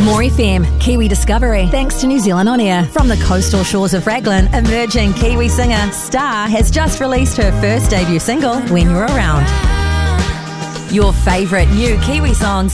More FM, Kiwi Discovery, thanks to New Zealand On Air. From the coastal shores of Raglan, emerging Kiwi singer Star has just released her first debut single, When You're Around. Your favourite new Kiwi songs